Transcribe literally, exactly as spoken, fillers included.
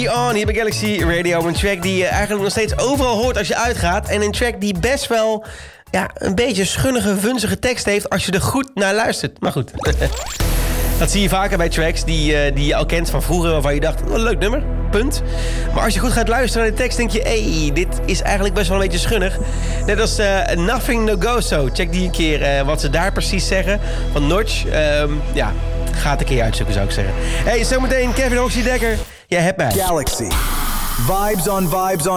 Party On hier bij Galaxy Radio. Een track die je eigenlijk nog steeds overal hoort als je uitgaat. En een track die best wel ja, een beetje schunnige, vunzige tekst heeft als je er goed naar luistert. Maar goed. Dat zie je vaker bij tracks die, uh, die je al kent van vroeger, waarvan je dacht, oh, leuk nummer, punt. Maar als je goed gaat luisteren naar de tekst, denk je, hé, hey, dit is eigenlijk best wel een beetje schunnig. Net als uh, Nothing No Go So. Check die een keer uh, wat ze daar precies zeggen. Van Notch. Um, ja, ga het een keer uitzoeken, zou ik zeggen. Hey, zometeen Kevin Hoxie Dekker. Jij hebt mij. Galaxy. Vibes on vibes on